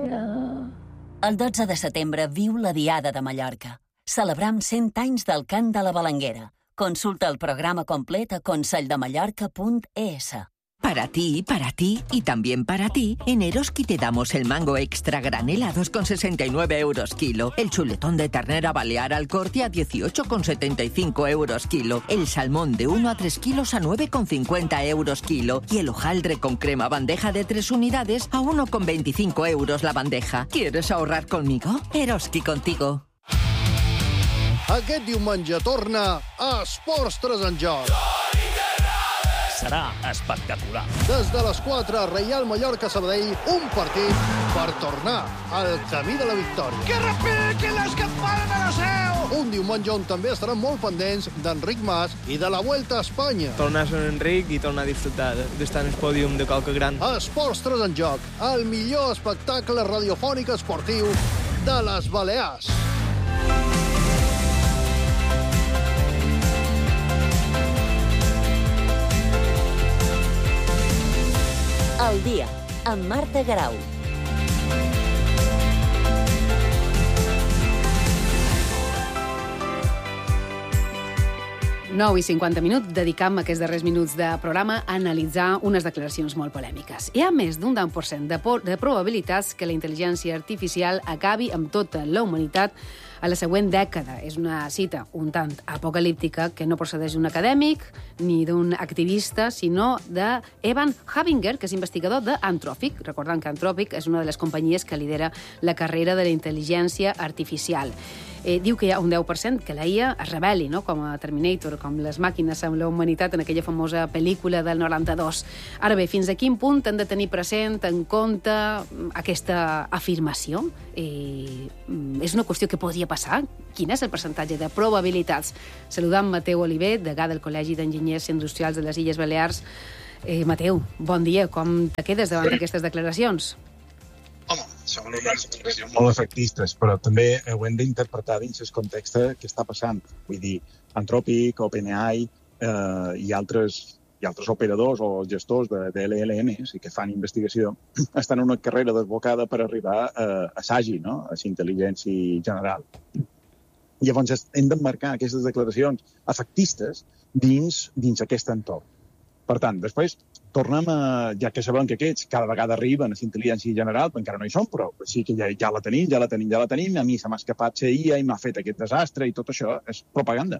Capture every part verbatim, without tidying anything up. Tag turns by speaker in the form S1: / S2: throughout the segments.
S1: El dotze de setembre viu la Diada de Mallorca. Celebram cent anys del cant de la Balanguera. Consulta el programa complet a conselldemallorca punto es.
S2: Para ti, para ti y también para ti, en Eroski te damos el mango extra granel a dos con sesenta y nueve euros kilo, el chuletón de ternera balear al corte a dieciocho con setenta y cinco euros kilo, el salmón de uno a tres kilos a nueve con cincuenta euros kilo y el hojaldre con crema bandeja de tres unidades a uno con veinticinco euros la bandeja. ¿Quieres ahorrar conmigo? Eroski contigo.
S3: Aquest diumenge torna a Esports tres en joc.
S4: Serà espectacular.
S3: Des de les quatre, Reial Mallorca-Sabadell, un partit per tornar al camí de la victòria.
S5: Que repiquen les campanes de la seu!
S3: Un diumenge on també estaran molt pendents d'Enric Mas i de la Vuelta a Espanya.
S6: Tornar a ser Enric i tornar a disfrutar d'estar en el pòdium de qualque gran.
S3: Esports tres en joc, el millor espectacle radiofònic esportiu de les Balears.
S1: El dia, amb Marta Garau.
S7: nou i cinquanta minuts, dedicam aquests darrers minuts de programa a analitzar unes declaracions molt polèmiques. Hi ha més d'un deu per cent de, de probabilitats que la intel·ligència artificial acabi amb tota la humanitat a la següent dècada. És una cita un tant apocalíptica que no procedeix d'un acadèmic ni d'un activista, sinó d'Evan Havinger, que és investigador d'Anthropic. Recordant que Anthropic és una de les companyies que lidera la carrera de la intel·ligència artificial. Eh, diu que hi ha un deu per cent que la I A es rebel·li, no? Com a Terminator, com les màquines amb la humanitat en aquella famosa pel·lícula del noranta-dos. Ara bé, fins a quin punt hem de tenir present, en compte, aquesta afirmació? Eh, és una qüestió que podria passar? Quin és el percentatge de probabilitats? Saludant Mateu Oliver, degà del Col·legi d'Enginyers Industrials de les Illes Balears. Eh, Mateu, bon dia. Com te quedes davant d'aquestes declaracions?
S8: Home, són unes declaracions molt efectistes, però també ho hem d'interpretar dins el context que està passant. Vull dir, Anthropic, OpenAI eh, i, altres, i altres operadors o gestors de, de L L Ms i que fan investigació estan en una carrera desbocada per arribar a, a S A G I, no? A la intel·ligència general. Llavors hem d'emmarcar aquestes declaracions efectistes dins, dins aquest entorn. Per tant, després tornem a, ja que sabem que aquests cada vegada arriben a la intel·ligència general, però encara no hi són, però sí que ja, ja la tenim, ja la tenim, ja la tenim, a mi se m'ha escapat la I A i m'ha fet aquest desastre i tot això és propaganda.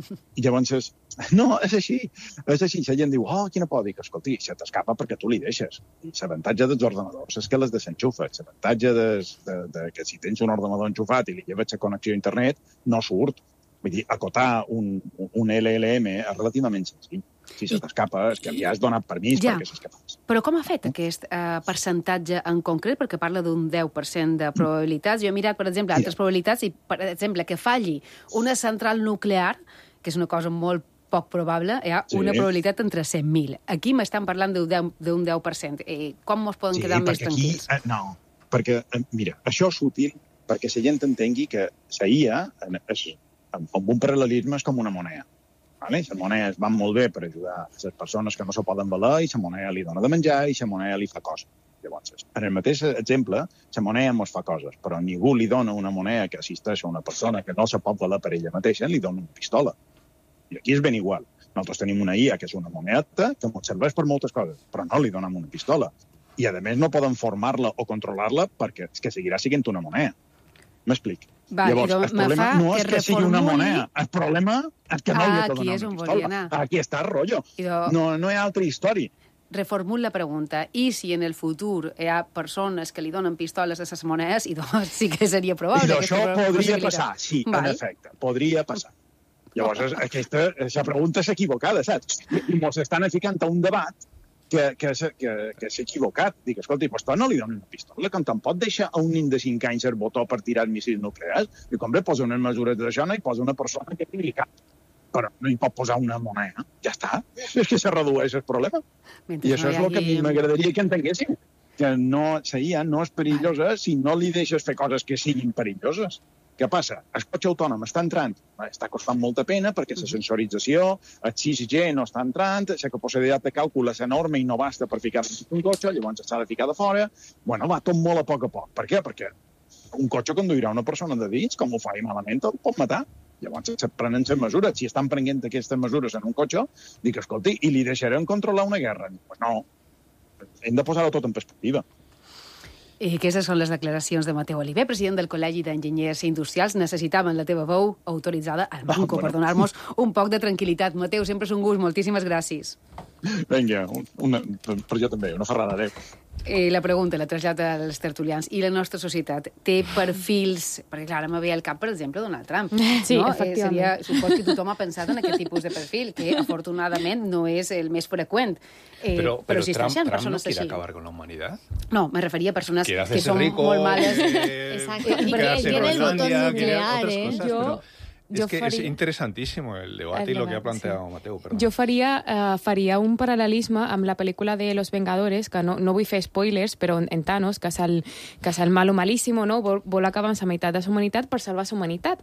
S8: I llavors, és, no, és així, és així. La gent diu, oh, quina por, dic, escolti, se t'escapa perquè tu li deixes. I l'avantatge dels ordenadors és que les desenxufes. L'avantatge de, de, de que si tens un ordenador enxufat i li lleves la connexió a internet, no surt. Vull dir, acotar un, un L L M és relativament senzill. Si se t'escapa, és que ja has donat permís ja, perquè s'escapés.
S7: Però com ha fet aquest eh, percentatge en concret? Perquè parla d'un deu per cent de probabilitats. Jo he mirat, per exemple, altres probabilitats i, per exemple, que falli una central nuclear, que és una cosa molt poc probable, hi ha sí. una probabilitat entre cent mil. Aquí m'estan parlant d'un deu per cent. Eh, com mos poden sí, quedar més tranquils?
S8: Aquí, eh, no, perquè, eh, mira, això és útil perquè la gent entengui que la I A és, amb un paral·lelisme és com una moneda. Vale? Les monedes van molt bé per ajudar a les persones que no se poden valer i la moneda li dona de menjar i la moneda li fa coses. Llavors, en el mateix exemple, la moneda ens fa coses, però ningú li dona una moneda que assisteix a una persona que no se pot valer per ella mateixa, li dona una pistola. I aquí és ben igual. Nosaltres tenim una I A que és una monedeta que ens serveix per moltes coses, però no li donem una pistola. I, a més, no poden formar-la o controlar-la perquè és que seguirà sent una moneda. M'explic.
S7: Va,
S8: Llavors, el problema no és que, que sigui una moneda, el problema és que no
S7: ah,
S8: li ha de donar
S7: és
S8: una pistola. Aquí està el rotllo.
S7: Do...
S8: No, no hi ha altra història.
S7: Reformul la pregunta. I si en el futur hi ha persones que li donen pistoles a les monedes, i doncs sí que seria probable.
S8: I això podria passar, sí, Vai. en efecte. Podria passar. Llavors, aquesta, aquesta pregunta és equivocada, saps? I ens estan ficant a un debat que, que, que, que s'ha equivocat. Dic, escolta, pues tu no li donen una pistola, com te'n pot deixar a un nen de cinc anys el botó per tirar missils nuclears? I com bé posa unes mesures d'això, no hi posa una persona que tingui cap. Però no hi pot posar una moneda. Ja està. És que se redueix el problema. Mentre I això no és el que hagi... m'agradaria que entenguéssim. Que no, la I A no és perillosa si no li deixes fer coses que siguin perilloses. Què passa? El cotxe autònom està entrant, està costant molta pena perquè la sensorització, el sis G no està entrant, la capacitat de càlcul és enorme i no basta per ficar un cotxe, llavors s'ha de ficar de fora. Bueno, va tot molt a poc a poc. Per què? Perquè un cotxe conduirà una persona de dins, com ho fa i malament, el pot matar. Llavors se prenen les mesures. Si estan prenent aquestes mesures en un cotxe, dic, escolti, i li deixarem controlar una guerra? Pues no. Hem de posar-ho tot en perspectiva.
S7: I aquestes són les declaracions de Mateu Oliver, president del Col·legi d'Enginyers Industrials. Necessitaven la teva veu autoritzada al banco ah, bueno. per donar-nos un poc de tranquil·litat. Mateu, sempre és un gust. Moltíssimes gràcies.
S8: Vinga, una, per jo també, una ferrada. Adéu.
S7: Eh, la pregunta la trasllada als tertulians. I la nostra societat té perfils... Perquè, clar, ara me ve al cap, per exemple, Donald Trump.
S9: Sí,
S7: no?
S9: efectivament.
S7: Eh, seria, supos que tothom ha pensat en aquest tipus de perfil, que afortunadament no és el més freqüent.
S4: Eh, però, però, però
S7: si
S4: Trump, Trump no
S7: quiere
S4: així. Acabar con la humanidad.
S7: No, me referia a persones que són
S4: rico,
S7: molt males.
S4: Eh,
S9: Exacto. Y que tiene el botón nuclear, ¿eh?
S4: Cosas,
S9: Yo...
S4: Pero...
S9: Yo
S4: es que
S9: faria...
S4: es interesantísimo el debate el y lo debat, que ha planteado sí. Mateu. Perdón.
S9: Jo faria, uh, faria un paral·lelisme amb la pel·lícula de Los Vengadores, que no, no vull fer spoilers, però en, en Thanos, que és el, que és el malo malíssimo, no? vol, vol acabar amb la meitat de la humanitat per salvar la humanitat.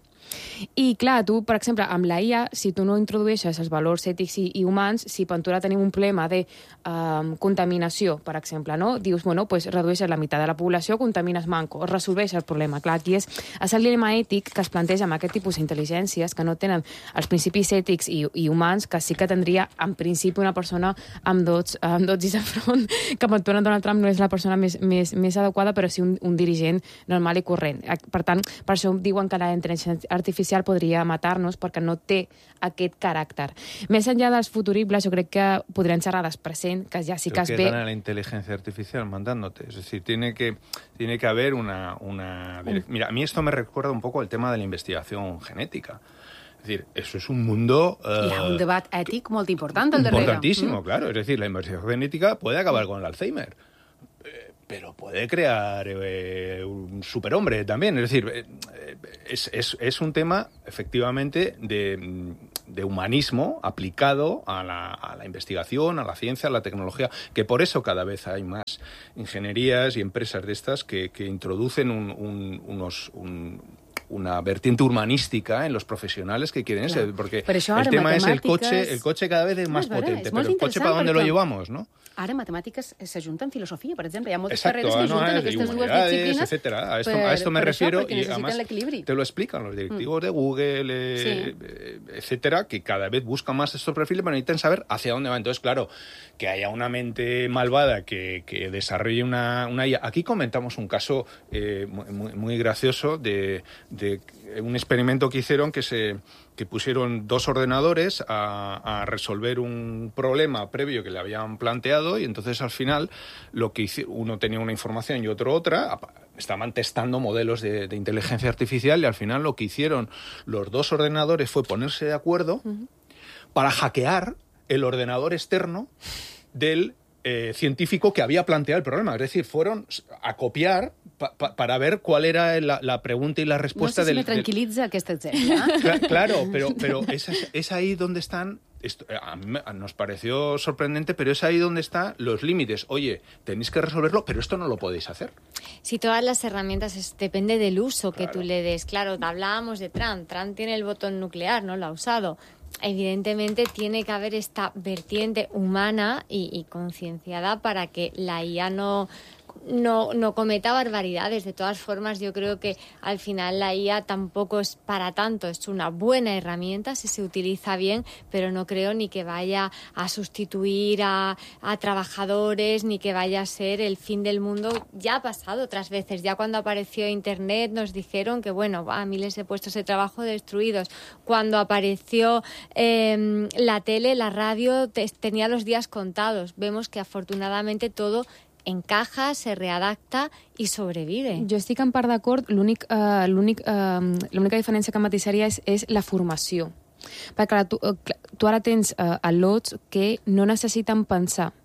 S9: I clar, tu, per exemple, amb la I A, si tu no introdueixes els valors ètics i, i humans, si per tu tenim un problema de um, contaminació, per exemple, no? Dius, bueno, pues redueixes la meitat de la població, contamines manco, o resolveixes el problema. Clar, aquí és, és el dilema ètic que es planteja amb aquest tipus d'intel·ligència que no tenen els principis ètics i, i humans, que sí que tindria, en principi, una persona amb dots, amb dots i de front, que per Donald Trump no és la persona més, més, més adequada, però sí un, un dirigent normal i corrent. Per tant, per això diuen que la intel·ligència artificial podria matar-nos, perquè no té aquest caràcter. Més enllà dels futuribles, jo crec que podrien xerrar del present, que ja sí que es ve...
S4: ¿Qué gana la inteligencia artificial mandándote? Es decir, tiene que, tiene que haber una... una... Mira, a mí esto me recuerda un poco el tema de la investigación genética. Es decir, eso es un mundo... Uh,
S7: Hi ha un debat ètic molt important al darrere.
S4: Importantísimo,
S7: mm.
S4: claro. Es decir, la investigación genética puede acabar con el Alzheimer, eh, pero puede crear eh, un superhombre también. Es decir, eh, es, es, es un tema, efectivamente, de, de humanismo aplicado a la, a la investigación, a la ciencia, a la tecnología, que por eso cada vez hay más ingenierías y empresas de estas que, que introducen un, un, unos... Un, una vertiente urbanística en los profesionales que quieren claro. ser, porque el tema es el coche, el coche cada vez es más no, potente, pero el coche ¿para dónde lo llevamos, no?
S7: Ara matemàtiques s'ajunten filosofia, per exemple. Hi ha moltes
S4: Exacto,
S7: carreres que
S4: no,
S7: ajunten
S4: es,
S7: aquestes dues disciplines.
S4: Etcétera. A esto, per, a esto me refiero
S7: això,
S4: y además te lo explican los directivos mm. de Google, eh, sí. etcétera, que cada vez buscan más estos perfiles, pero necesitan saber hacia dónde va. Entonces, claro, que haya una mente malvada que, que desarrolle una, una I A. Aquí comentamos un caso eh, muy, muy gracioso de, de un experimento que hicieron que se que pusieron dos ordenadores a, a resolver un problema previo que le habían planteado y entonces al final lo que hizo, uno tenía una información y otro otra, estaban testando modelos de, de inteligencia artificial y al final lo que hicieron los dos ordenadores fue ponerse de acuerdo uh-huh. para hackear el ordenador externo del eh, científico que había planteado el problema. Es decir, fueron a copiar pa, pa, para ver cuál era la, la pregunta y la respuesta.
S7: No sé si
S4: del,
S7: me tranquiliza del... aquest exemple.
S4: ¿eh? Claro, pero, pero es, es ahí donde están... Esto, a mí nos pareció sorprendente, pero es ahí donde están los límites. Oye, tenéis que resolverlo, pero esto no lo podéis hacer.
S10: Si todas las herramientas es, depende del uso
S4: claro.
S10: que tú le des. Claro, hablábamos de Trump. Trump tiene el botón nuclear, no lo ha usado. Evidentemente tiene que haber esta vertiente humana y, y concienciada para que la I A no... No, no cometa barbaridades. De todas formas, yo creo que al final la I A tampoco es para tanto. Es una buena herramienta si se utiliza bien, pero no creo ni que vaya a sustituir a, a trabajadores, ni que vaya a ser el fin del mundo. Ya ha pasado otras veces. Ya cuando apareció Internet nos dijeron que, bueno, va, miles de puestos de trabajo destruidos. Cuando apareció eh, la tele, la radio, te, tenía los días contados. Vemos que afortunadamente todo encaja, se readapta i sobrevive.
S9: Jo estic en part d'acord, l'únic, uh, l'únic, uh, l'única diferència que matissaria és, és la formació. Perquè clar, tu, uh, tu ara tens uh, al·lots que no necessiten pensar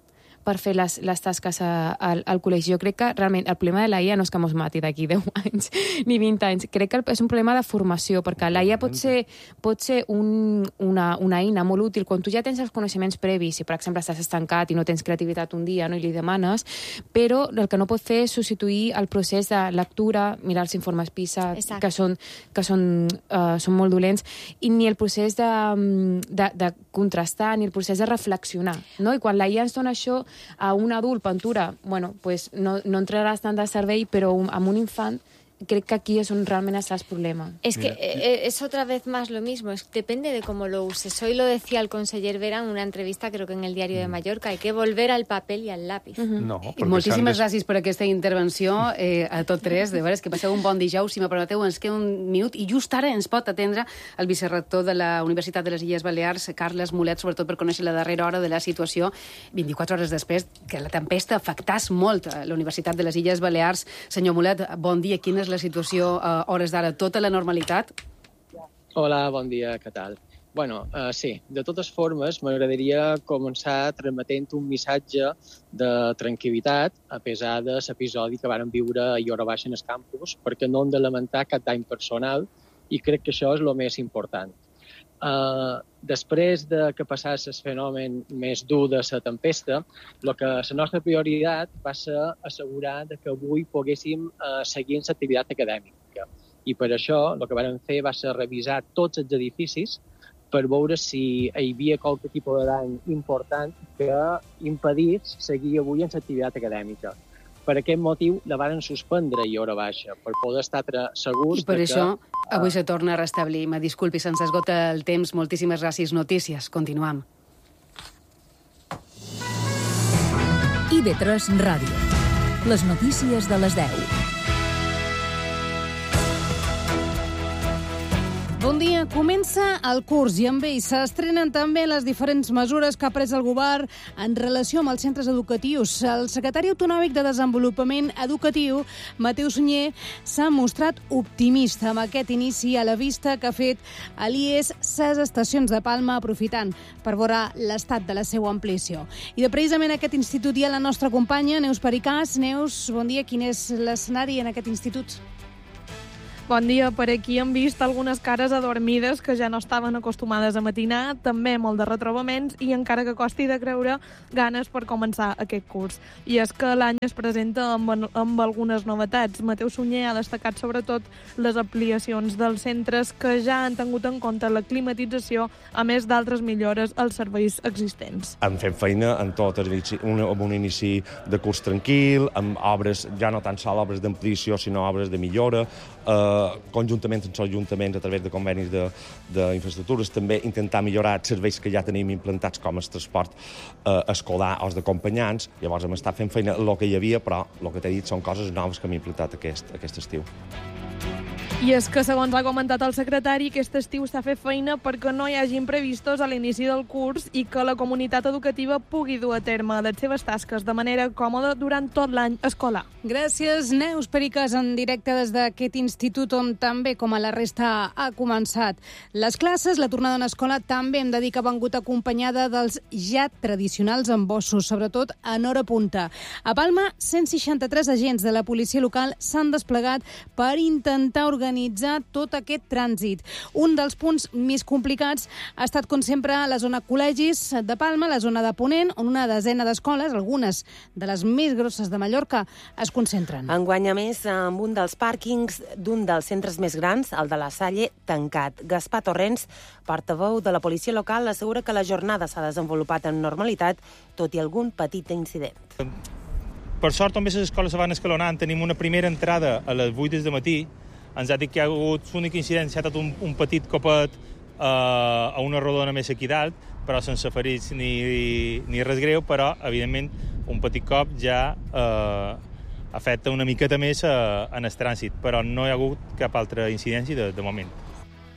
S9: per fer les, les tasques a, al, al col·legi. Jo crec que realment el problema de l'A I A no és que mos mati d'aquí deu anys ni vint anys. Crec que és un problema de formació, perquè l'A I A pot ser, pot ser un, una, una eina molt útil quan tu ja tens els coneixements previs, si per exemple estàs estancat i no tens creativitat un dia, no, i li demanes, però el que no pot fer és substituir el procés de lectura, mirar els informes PISA, Exacte. que són, que són, uh, són molt dolents, i ni el procés de, de, de contrastar, ni el procés de reflexionar, no? I quan la I A ens dona això a un adult, Ventura, bueno, pues no, no entraràs tant de servei, però amb un infant crec que aquí es un realmente está el problema.
S10: Es que eh, es otra vez más lo mismo, es, depende de cómo lo uses. Hoy lo decía el conseller Vera en una entrevista, creo que en el Diario de Mallorca, hay que volver al papel i al lápiz.
S7: Uh-huh. No, I moltíssimes des... gràcies per aquesta intervenció eh, a tot tres. De veres que passeu un bon dijous. Si me permeteu, ens queda un minut i just ara ens pot atendre el vicerrector de la Universitat de les Illes Balears, Carles Mulet, sobretot per conèixer la darrera hora de la situació, vint-i-quatre hores després que la tempesta afectàs molt a la Universitat de les Illes Balears. Senyor Mulet, bon dia. Quina és la situació a hores d'ara? Tota la normalitat?
S11: Hola, bon dia, què tal? Bueno, uh, sí, de totes formes, m'agradaria començar transmetent un missatge de tranquil·litat a pesar de l'episodi que vàrem viure a Hora Baixa en el campus, perquè no hem de lamentar cap dany personal i crec que això és el més important. Uh, després de que passés el fenomen més dur de la tempesta, el que la nostra prioritat va ser assegurar que avui poguéssim uh, seguir en l'activitat acadèmica. I per això el que vam fer va ser revisar tots els edificis per veure si hi havia qualque tipus de dany important que impedís seguir avui en l'activitat acadèmica. Per aquest motiu la varen suspendre a Hora Baixa, per poder estar segurs...
S7: I per
S11: que,
S7: això avui se torna a restablir. Me disculpi, se'ns esgota el temps. Moltíssimes gràcies. Notícies. Continuam.
S12: I ve tres Ràdio. Les notícies de les deu.
S13: Bon dia. Comença el curs i amb ell s'estrenen també les diferents mesures que ha pres el govern en relació amb els centres educatius. El secretari autonòmic de Desenvolupament Educatiu, Mateu Sunyer, s'ha mostrat optimista amb aquest inici a la vista que ha fet a l'I E S ses estacions de Palma, aprofitant per veure l'estat de la seva ampliació. I de precisament aquest institut hi ha la nostra companya, Neus Pericàs. Neus, bon dia. Quin és l'escenari en aquest institut?
S14: Bon dia. Per aquí hem vist algunes cares adormides que ja no estaven acostumades a matinar, també molt de retrobaments i, encara que costi de creure, ganes per començar aquest curs. I és que l'any es presenta amb, amb algunes novetats. Mateu Sunyer ha destacat sobretot les ampliacions dels centres que ja han tingut en compte la climatització, a més d'altres millores als serveis existents.
S15: Hem fet feina en tot, amb un inici de curs tranquil, amb obres, ja no tan sols obres d'ampliació, sinó obres de millora, eh, conjuntament amb els ajuntaments a través de convenis d'infraestructures, també intentar millorar els serveis que ja tenim implantats com el transport eh, escolar o els d'acompanyants. Llavors hem estat fent feina el que hi havia, però el que t'he dit són coses noves que hem implantat aquest, aquest estiu.
S14: I és que, segons ha comentat el secretari, aquest estiu s'ha fet feina perquè no hi hagi imprevistos a l'inici del curs i que la comunitat educativa pugui dur a terme les seves tasques de manera còmoda durant tot l'any escolar.
S13: Gràcies, Neus Pericàs, en directe des d'aquest institut on també, com a la resta, ha començat les classes. La tornada en escola també hem de dir que ha vengut acompanyada dels ja tradicionals embossos, sobretot en hora punta. A Palma, cent seixanta-tres agents de la policia local s'han desplegat per intentar organitzar organitzar tot aquest trànsit. Un dels punts més complicats ha estat, com sempre, la zona col·legis de Palma, la zona de Ponent, on una desena d'escoles, algunes de les més grosses de Mallorca, es concentren.
S16: Enguany, a més, amb un dels pàrquings d'un dels centres més grans, el de la Salle, tancat. Gaspar Torrents, portaveu de la policia local, assegura que la jornada s'ha desenvolupat en normalitat, tot i algun petit incident.
S17: Per sort, també les escoles se van escalonant. Tenim una primera entrada a les vuit del matí. Ens ha dit que hi ha hagut l'única incidència, ha estat un, un petit copet eh, a una rodona més aquí dalt, però sense ferits ni, ni res greu, però, evidentment, un petit cop ja eh, afecta una miqueta més eh, en el trànsit, però no hi ha hagut cap altra incidència de, de moment.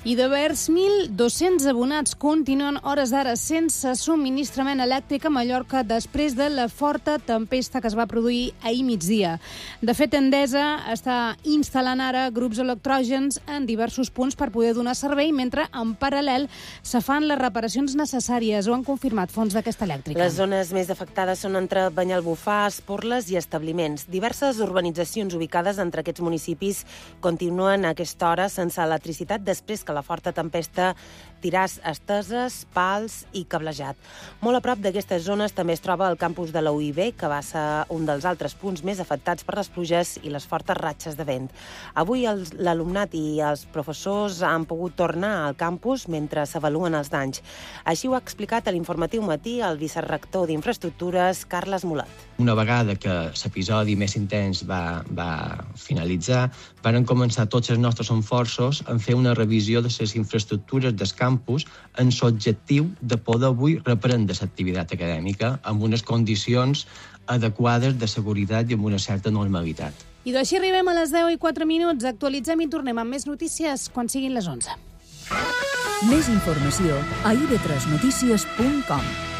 S13: I devers mil dos-cents abonats continuen hores d'ara sense subministrament elèctric a Mallorca després de la forta tempesta que es va produir ahir migdia. De fet, Endesa està instal·lant ara grups electrògens en diversos punts per poder donar servei, mentre en paral·lel se fan les reparacions necessàries, ho han confirmat fonts d'aquesta elèctrica.
S16: Les zones més afectades són entre Banyalbufar, Esporles i establiments. Diverses urbanitzacions ubicades entre aquests municipis continuen a aquesta hora sense electricitat després que la forta tempesta tiràs esteses, pals i cablejat. Molt a prop d'aquestes zones també es troba el campus de la U I B, que va ser un dels altres punts més afectats per les pluges i les fortes ratxes de vent. Avui l'alumnat i els professors han pogut tornar al campus mentre s'avaluen els danys. Així ho ha explicat a l'informatiu Matí el vicerector d'Infraestructures, Carles Mulat.
S18: Una vegada que l'episodi més intens va, va finalitzar, van començar tots els nostres esforços en fer una revisió de les infraestructures del campus en l'objectiu de poder avui reprendre l'activitat acadèmica amb unes condicions adequades de seguretat i amb una certa normalitat.
S13: I d'així arribem a les deu i quatre minuts. Actualitzem i tornem amb més notícies quan siguin les onze.
S12: Més informació a i ve tres notícies punt com.